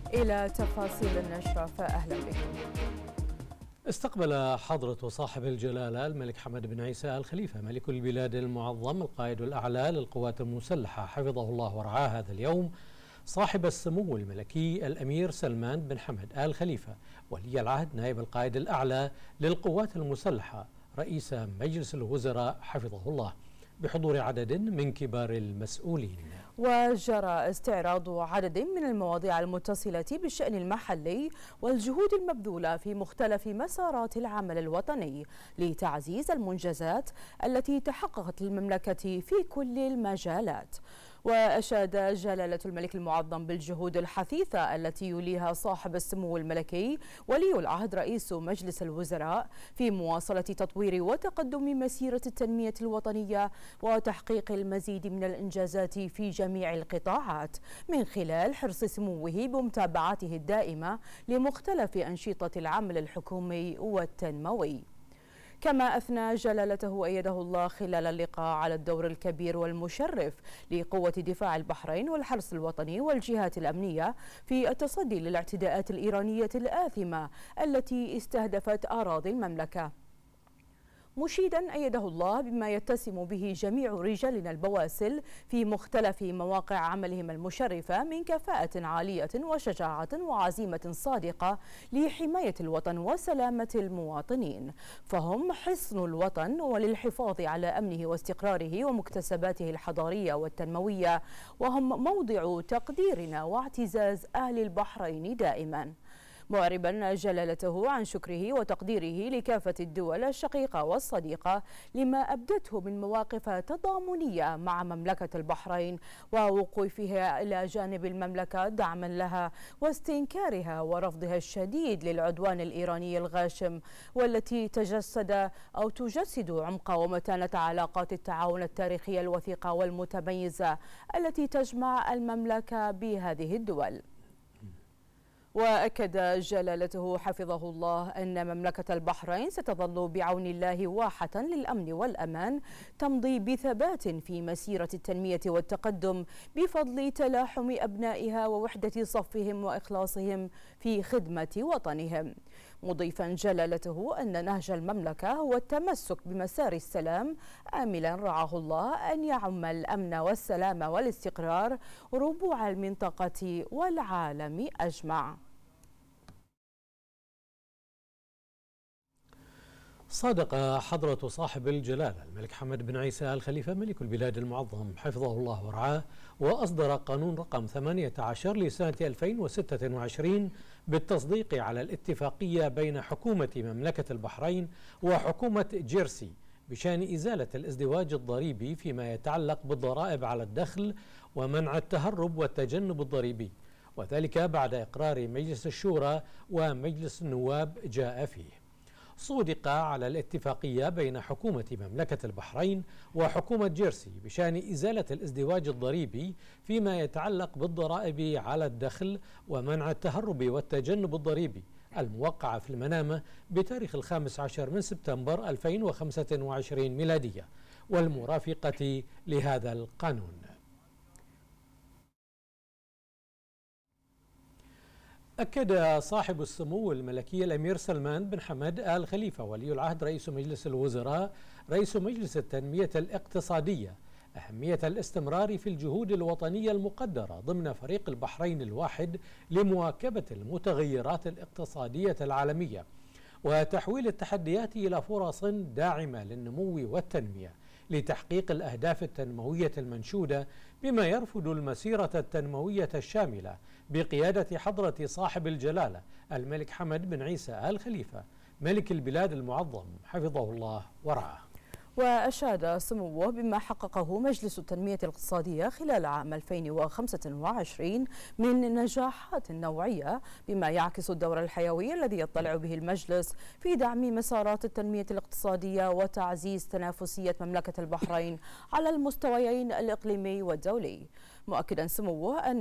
إلى تفاصيل النشرة فأهلا بكم. استقبل حضرة صاحب الجلالة الملك حمد بن عيسى آل خليفة ملك البلاد المعظم القائد الأعلى للقوات المسلحة حفظه الله ورعاه هذا اليوم صاحب السمو الملكي الأمير سلمان بن حمد آل خليفة ولي العهد نائب القائد الأعلى للقوات المسلحة رئيس مجلس الوزراء حفظه الله بحضور عدد من كبار المسؤولين. وجرى استعراض عدد من المواضيع المتصلة بالشأن المحلي والجهود المبذولة في مختلف مسارات العمل الوطني لتعزيز المنجزات التي تحققت المملكة في كل المجالات. وأشاد جلالة الملك المعظم بالجهود الحثيثة التي يوليها صاحب السمو الملكي ولي العهد رئيس مجلس الوزراء في مواصلة تطوير وتقدم مسيرة التنمية الوطنية وتحقيق المزيد من الإنجازات في جميع القطاعات من خلال حرص سموه بمتابعته الدائمة لمختلف أنشطة العمل الحكومي والتنموي. كما أثنى جلالته وأيده الله خلال اللقاء على الدور الكبير والمشرف لقوة دفاع البحرين والحرس الوطني والجهات الأمنية في التصدي للاعتداءات الإيرانية الآثمة التي استهدفت أراضي المملكة، مشيدا أيده الله بما يتسم به جميع رجالنا البواسل في مختلف مواقع عملهم المشرفة من كفاءة عالية وشجاعة وعزيمة صادقة لحماية الوطن وسلامة المواطنين، فهم حصن الوطن وللحفاظ على أمنه واستقراره ومكتسباته الحضارية والتنموية، وهم موضع تقديرنا واعتزاز أهل البحرين دائما، معربا جلالته عن شكره وتقديره لكافة الدول الشقيقة والصديقة لما أبدته من مواقف تضامنية مع مملكة البحرين ووقوفها إلى جانب المملكة دعما لها واستنكارها ورفضها الشديد للعدوان الإيراني الغاشم، والتي تجسد عمق ومتانة علاقات التعاون التاريخية الوثيقة والمتميزة التي تجمع المملكة بهذه الدول. وأكد جلالته حفظه الله أن مملكة البحرين ستظل بعون الله واحة للأمن والأمان تمضي بثبات في مسيرة التنمية والتقدم بفضل تلاحم أبنائها ووحدة صفهم وإخلاصهم في خدمة وطنهم، مضيفا جلالته أن نهج المملكة هو التمسك بمسار السلام آملا رعاه الله أن يعم الأمن والسلام والاستقرار ربوع المنطقة والعالم أجمع. صادق حضرة صاحب الجلالة الملك حمد بن عيسى آل خليفة ملك البلاد المعظم حفظه الله ورعاه وأصدر قانون رقم 18 لسنة 2026 بالتصديق على الاتفاقية بين حكومة مملكة البحرين وحكومة جيرسي بشأن إزالة الازدواج الضريبي فيما يتعلق بالضرائب على الدخل ومنع التهرب والتجنب الضريبي، وذلك بعد إقرار مجلس الشورى ومجلس النواب جاء فيه. صودق على الاتفاقية بين حكومة مملكة البحرين وحكومة جيرسي بشأن إزالة الازدواج الضريبي فيما يتعلق بالضرائب على الدخل ومنع التهرب والتجنب الضريبي الموقعة في المنامة بتاريخ 15 سبتمبر 2025 ميلادية والمرافقة لهذا القانون. أكد صاحب السمو الملكي الأمير سلمان بن حمد آل خليفة ولي العهد رئيس مجلس الوزراء رئيس مجلس التنمية الاقتصادية أهمية الاستمرار في الجهود الوطنية المقدرة ضمن فريق البحرين الواحد لمواكبة المتغيرات الاقتصادية العالمية وتحويل التحديات إلى فرص داعمة للنمو والتنمية لتحقيق الأهداف التنموية المنشودة بما يرفض المسيرة التنموية الشاملة بقيادة حضرة صاحب الجلالة الملك حمد بن عيسى آل خليفة ملك البلاد المعظم حفظه الله ورعاه. وأشاد سموه بما حققه مجلس التنمية الاقتصادية خلال عام 2025 من نجاحات نوعية بما يعكس الدور الحيوي الذي يطلع به المجلس في دعم مسارات التنمية الاقتصادية وتعزيز تنافسية مملكة البحرين على المستويين الإقليمي والدولي، مؤكدا سموه أن